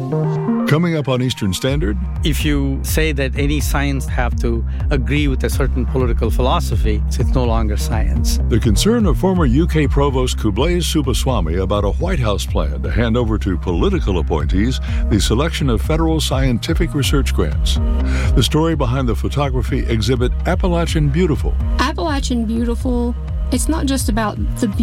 Coming up on Eastern Standard. If you say that any science have to agree with a certain political philosophy, it's no longer science. The concern of former UK Provost Kublai Subbaswamy about a White House plan to hand over to political appointees the selection of federal scientific research grants. The story behind the photography exhibit Appalachian Beautiful. Appalachian Beautiful, it's not just about the